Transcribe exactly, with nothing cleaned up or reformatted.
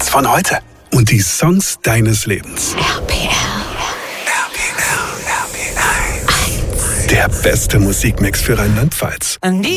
Radiohits von heute. Und die Songs deines Lebens. R P R. R P R, R P R eins. Der beste Musikmix für Rheinland-Pfalz.